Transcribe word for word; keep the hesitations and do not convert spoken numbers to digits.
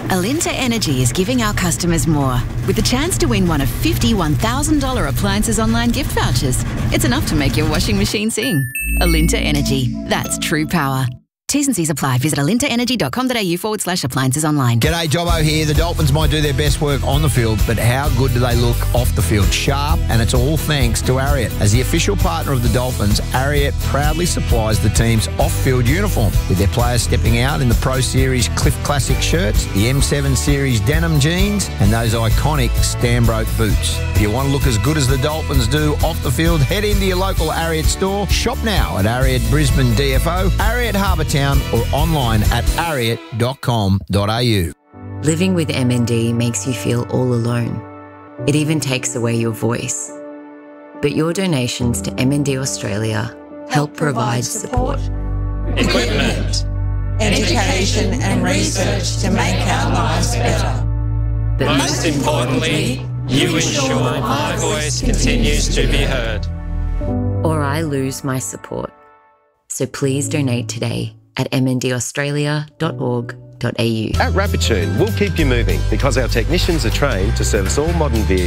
Alinta Energy is giving our customers more with the chance to win one of fifty one thousand dollars appliances online gift vouchers. It's enough to make your washing machine sing. Alinta Energy. That's true power. T's and C's apply. Visit alintaenergy.com.au forward slash appliances online. G'day, Jobbo here. The Dolphins might do their best work on the field, but how good do they look off the field? Sharp, and it's all thanks to Ariat. As the official partner of the Dolphins, Ariat proudly supplies the team's off-field uniform, with their players stepping out in the Pro Series Cliff Classic shirts, the M seven Series denim jeans, and those iconic Stanbroke boots. If you want to look as good as the Dolphins do off the field, head into your local Ariat store. Shop now at Ariat Brisbane D F O, Ariat Harbour Town, or online at ariat dot com dot a u. Living with M N D makes you feel all alone. It even takes away your voice. But your donations to M N D Australia help provide support, equipment, education and research to make our lives better. But most importantly, you ensure my voice continues to be heard. Or I lose my support. So please donate today at m n d australia dot org dot a u. At Rapid Tune, we'll keep you moving because our technicians are trained to service all modern vehicles